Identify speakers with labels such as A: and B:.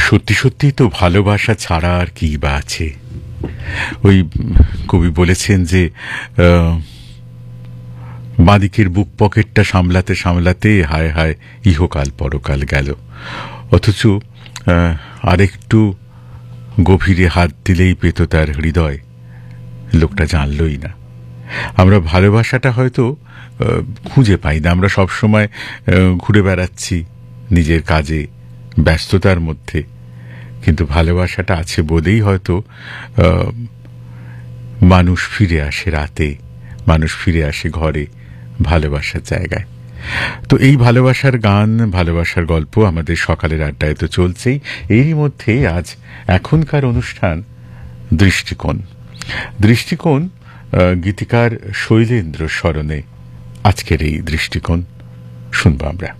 A: সত্যি সত্যি তো ভালোবাসা ছাড়া আর কি বা আছে। ওই কবি বলেছেন যে বাঁদিকের বুক পকেটটা সামলাতে সামলাতে হায় হায় ইহকাল পরকাল গেল। অথচ আরেকটু গভীরে হাত দিলেই পেত তার হৃদয়, লোকটা জানলই না। আমরা ভালোবাসাটা হয়তো খুঁজে পাই না, আমরা সবসময় ঘুরে বেড়াচ্ছি নিজের কাজে, ব্যস্ততার মধ্যে। কিন্তু ভালোবাসাটা আছে বলেই হয়তো মানুষ ফিরে আসে রাতে, মানুষ ফিরে আসে ঘরে, ভালোবাসার জায়গায়। তো এই ভালোবাসার গান, ভালোবাসার গল্প আমাদের সকালের আড্ডায় তো চলছেই। এরই মধ্যে আজ এখনকার অনুষ্ঠান দৃষ্টিকোণ। দৃষ্টিকোণ গীতিকার শৈলেন্দ্র স্মরণে আজকের এই দৃষ্টিকোণ শুনবো আমরা।